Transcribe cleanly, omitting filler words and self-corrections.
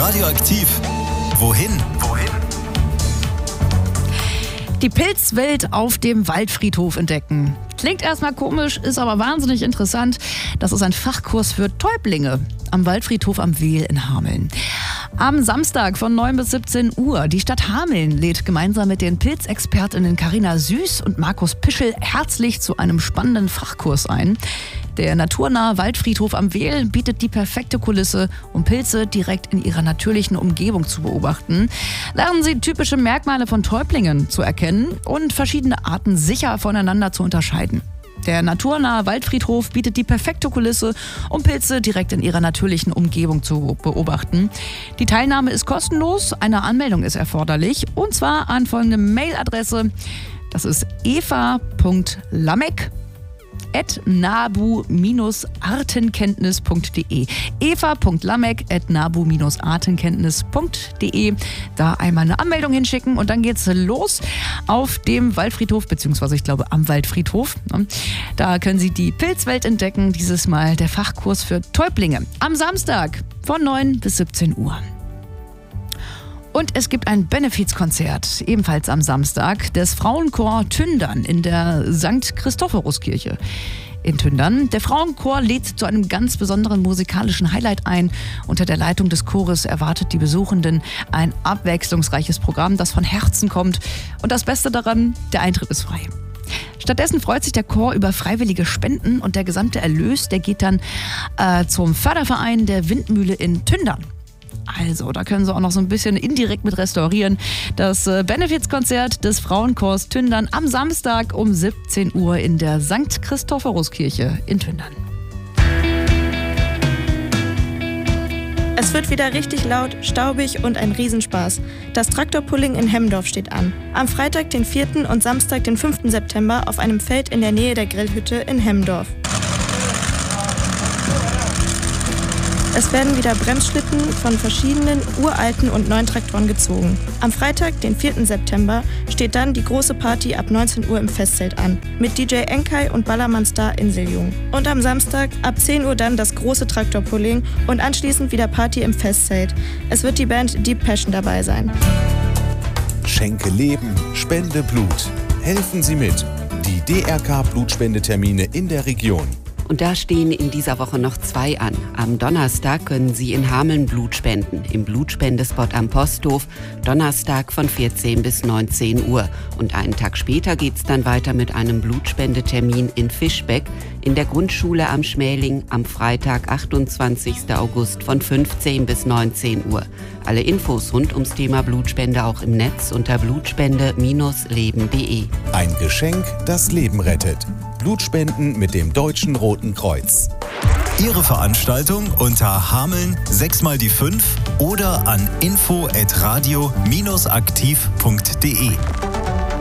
Radioaktiv. Wohin? Die Pilzwelt auf dem Waldfriedhof entdecken. Klingt erstmal komisch, ist aber wahnsinnig interessant. Das ist ein Fachkurs für Täublinge am Waldfriedhof am Wehl in Hameln. Am Samstag von 9 bis 17 Uhr. Die Stadt Hameln lädt gemeinsam mit den Pilzexpertinnen Carina Süß und Markus Pischel herzlich zu einem spannenden Fachkurs ein. Der naturnahe Waldfriedhof am Wehl bietet die perfekte Kulisse, um Pilze direkt in ihrer natürlichen Umgebung zu beobachten. Lernen Sie typische Merkmale von Täublingen zu erkennen und verschiedene Arten sicher voneinander zu unterscheiden. Der naturnahe Waldfriedhof bietet die perfekte Kulisse, um Pilze direkt in ihrer natürlichen Umgebung zu beobachten. Die Teilnahme ist kostenlos, eine Anmeldung ist erforderlich und zwar an folgende Mailadresse. Das ist eva.lamek@nabu-artenkenntnis.de. eva.lamek@nabu-artenkenntnis.de. Da einmal eine Anmeldung hinschicken und dann geht's los auf dem Waldfriedhof, beziehungsweise ich glaube am Waldfriedhof. Da können Sie die Pilzwelt entdecken, dieses Mal der Fachkurs für Täublinge. Am Samstag von 9 bis 17 Uhr. Und es gibt ein Benefizkonzert, ebenfalls am Samstag, des Frauenchor Tündern in der St. Christophoruskirche in Tündern. Der Frauenchor lädt zu einem ganz besonderen musikalischen Highlight ein. Unter der Leitung des Chores erwartet die Besuchenden ein abwechslungsreiches Programm, das von Herzen kommt. Und das Beste daran, der Eintritt ist frei. Stattdessen freut sich der Chor über freiwillige Spenden und der gesamte Erlös, der geht dann zum Förderverein der Windmühle in Tündern. Also, da können Sie auch noch so ein bisschen indirekt mit restaurieren. Das Benefizkonzert des Frauenchors Tündern am Samstag um 17 Uhr in der St. Christophoruskirche in Tündern. Es wird wieder richtig laut, staubig und ein Riesenspaß. Das Traktorpulling in Hemmendorf steht an. Am Freitag, den 4. und Samstag, den 5. September auf einem Feld in der Nähe der Grillhütte in Hemmendorf. Es werden wieder Bremsschlitten von verschiedenen uralten und neuen Traktoren gezogen. Am Freitag, den 4. September, steht dann die große Party ab 19 Uhr im Festzelt an, mit DJ Enkai und Ballermann-Star Inseljung. Und am Samstag ab 10 Uhr dann das große Traktorpulling und anschließend wieder Party im Festzelt. Es wird die Band Deep Passion dabei sein. Schenke Leben, spende Blut. Helfen Sie mit. Die DRK-Blutspendetermine in der Region. Und da stehen in dieser Woche noch 2 an. Am Donnerstag können Sie in Hameln Blut spenden, im Blutspendespot am Posthof, Donnerstag von 14 bis 19 Uhr. Und einen Tag später geht's dann weiter mit einem Blutspendetermin in Fischbeck in der Grundschule am Schmäling am Freitag, 28. August von 15 bis 19 Uhr. Alle Infos rund ums Thema Blutspende auch im Netz unter blutspende-leben.de. Ein Geschenk, das Leben rettet. Blutspenden mit dem Deutschen Roten Kreuz. Ihre Veranstaltung unter Hameln 6x5 oder an info@radio-aktiv.de.